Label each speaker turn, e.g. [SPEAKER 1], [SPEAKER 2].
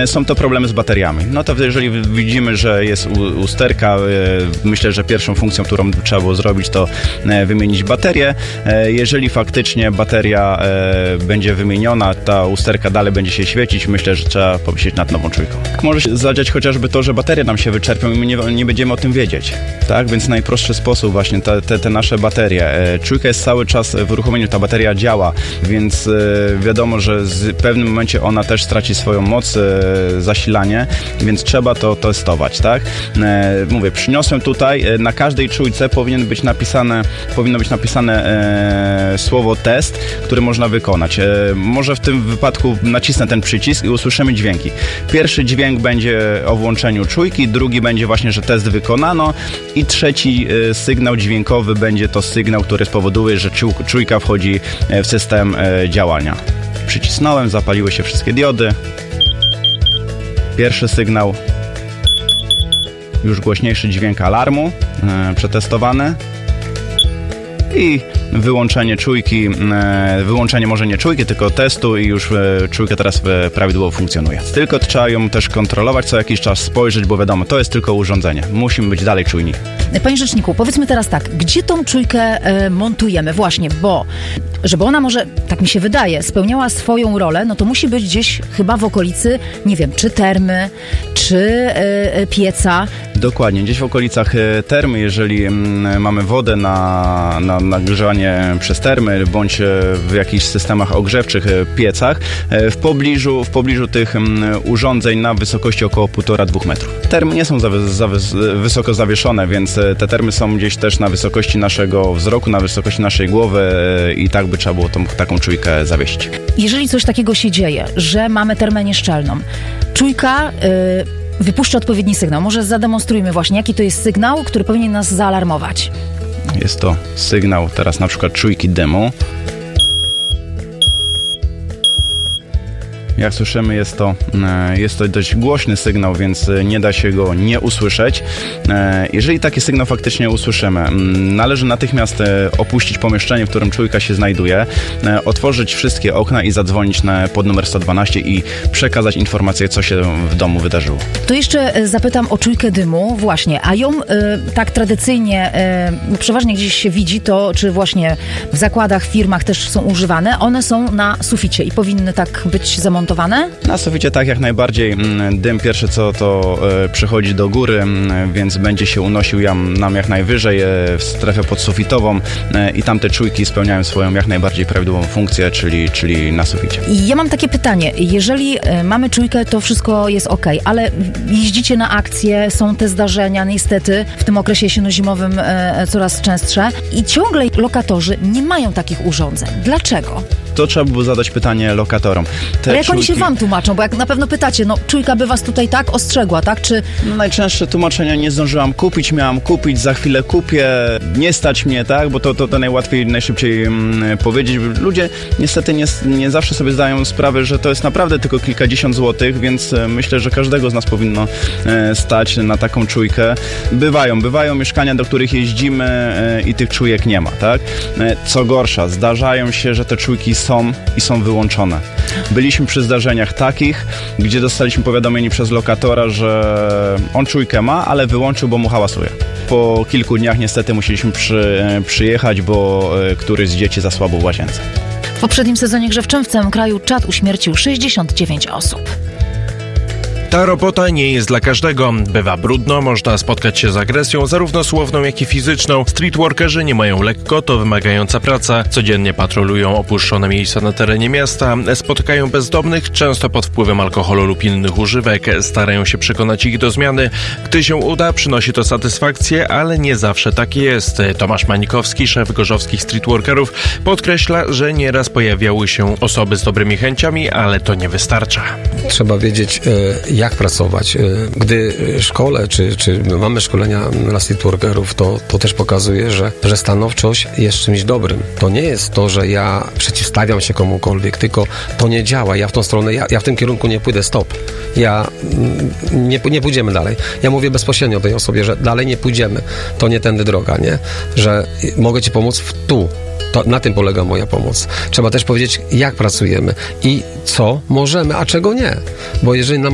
[SPEAKER 1] są to problemy z bateriami. No to jeżeli widzimy, że jest usterka, myślę, że pierwszą funkcją, którą trzeba było zrobić, to wymienić baterię. Jeżeli faktycznie bateria będzie wymieniona, ta usterka dalej będzie się świecić, myślę, że trzeba pomyśleć nad nową czujką. Może się zadziać chociażby to, że baterie nam się wyczerpią i my nie będziemy o tym wiedzieć. Tak, więc najprostszy sposób właśnie te nasze baterie. Czujka jest cały czas w uruchomieniu, ta bateria działa, więc wiadomo, że w pewnym momencie ona też straci swoją moc, zasilanie, więc trzeba to testować, tak? Mówię, przyniosłem tutaj, na każdej czujce powinno być napisane słowo test, który można wykonać. Może w tym wypadku nacisnę ten przycisk i usłyszymy dźwięki. Pierwszy dźwięk będzie o włączeniu czujki, drugi będzie właśnie, że test wykonano i trzeci sygnał dźwiękowy będzie to sygnał, który spowoduje, że czujka wchodzi w system działania. Przycisnąłem, zapaliły się wszystkie diody. Pierwszy sygnał, już głośniejszy dźwięk alarmu, przetestowany. I wyłączenie czujki, wyłączenie może nie czujki, tylko testu i już czujka teraz prawidłowo funkcjonuje. Tylko trzeba ją też kontrolować, co jakiś czas spojrzeć, bo wiadomo, to jest tylko urządzenie. Musimy być dalej czujni.
[SPEAKER 2] Panie rzeczniku, powiedzmy teraz tak, gdzie tą czujkę montujemy? Właśnie, bo żeby ona może, tak mi się wydaje, spełniała swoją rolę, no to musi być gdzieś chyba w okolicy, nie wiem, czy termy, czy pieca.
[SPEAKER 1] Dokładnie, gdzieś w okolicach termy, jeżeli mamy wodę na grzewanie przez termy, bądź w jakichś systemach ogrzewczych, piecach, w pobliżu tych urządzeń na wysokości około 1,5-2 metrów. Termy nie są za wysoko zawieszone, więc te termy są gdzieś też na wysokości naszego wzroku, na wysokości naszej głowy i tak by trzeba było taką czujkę zawiesić.
[SPEAKER 2] Jeżeli coś takiego się dzieje, że mamy termę nieszczelną, czujka wypuszcza odpowiedni sygnał. Może zademonstrujmy właśnie, jaki to jest sygnał, który powinien nas zaalarmować.
[SPEAKER 1] Jest to sygnał teraz na przykład czujki dymu. Jak słyszymy, jest to dość głośny sygnał, więc nie da się go nie usłyszeć. Jeżeli taki sygnał faktycznie usłyszymy, należy natychmiast opuścić pomieszczenie, w którym czujka się znajduje, otworzyć wszystkie okna i zadzwonić pod numer 112 i przekazać informację, co się w domu wydarzyło.
[SPEAKER 2] To jeszcze zapytam o czujkę dymu, właśnie, a ją tak tradycyjnie przeważnie gdzieś się widzi, to czy właśnie w zakładach, firmach też są używane, one są na suficie i powinny tak być zamontowane?
[SPEAKER 1] Na suficie tak, jak najbardziej. Dym pierwsze co to przychodzi do góry, więc będzie się unosił nam jak najwyżej w strefę podsufitową i tamte czujki spełniają swoją jak najbardziej prawidłową funkcję, czyli na suficie.
[SPEAKER 2] I ja mam takie pytanie, jeżeli mamy czujkę, to wszystko jest okej, ale jeździcie na akcje, są te zdarzenia niestety w tym okresie jesienno-zimowym coraz częstsze i ciągle lokatorzy nie mają takich urządzeń. Dlaczego?
[SPEAKER 1] To trzeba było zadać pytanie lokatorom.
[SPEAKER 2] Ale jak oni się wam tłumaczą? Bo jak na pewno pytacie, no czujka by was tutaj tak ostrzegła, tak? Czy...
[SPEAKER 1] No, najczęstsze tłumaczenia: nie zdążyłam kupić, miałam kupić, za chwilę kupię, nie stać mnie, tak? Bo to najłatwiej, najszybciej powiedzieć. Ludzie niestety nie zawsze sobie zdają sprawę, że to jest naprawdę tylko kilkadziesiąt złotych, więc myślę, że każdego z nas powinno stać na taką czujkę. Bywają mieszkania, do których jeździmy i tych czujek nie ma, tak? Co gorsza, zdarzają się, że te czujki są wyłączone. Byliśmy przy zdarzeniach takich, gdzie dostaliśmy powiadomienie przez lokatora, że on czujkę ma, ale wyłączył, bo mu hałasuje. Po kilku dniach niestety musieliśmy przyjechać, bo któryś z dzieci zasłabł w łazience.
[SPEAKER 2] W poprzednim sezonie grzewczym w całym kraju czad uśmiercił 69 osób.
[SPEAKER 3] Ta robota nie jest dla każdego. Bywa brudno, można spotkać się z agresją, zarówno słowną, jak i fizyczną. Streetworkerzy nie mają lekko, to wymagająca praca. Codziennie patrolują opuszczone miejsca na terenie miasta, spotykają bezdomnych, często pod wpływem alkoholu lub innych używek. Starają się przekonać ich do zmiany. Gdy się uda, przynosi to satysfakcję, ale nie zawsze tak jest. Tomasz Mańkowski, szef gorzowskich streetworkerów, podkreśla, że nieraz pojawiały się osoby z dobrymi chęciami, ale to nie wystarcza.
[SPEAKER 4] Trzeba wiedzieć, jak pracować. Gdy szkole, czy mamy szkolenia dla streetworkerów, to też pokazuje, że stanowczość jest czymś dobrym. To nie jest to, że ja przeciwstawiam się komukolwiek, tylko to nie działa. Ja w tą stronę, ja w tym kierunku nie pójdę, stop. Nie pójdziemy dalej. Ja mówię bezpośrednio tej osobie, że dalej nie pójdziemy. To nie tędy droga, nie? Że mogę ci pomóc tu. Na tym polega moja pomoc. Trzeba też powiedzieć, jak pracujemy i co możemy, a czego nie. Bo jeżeli nam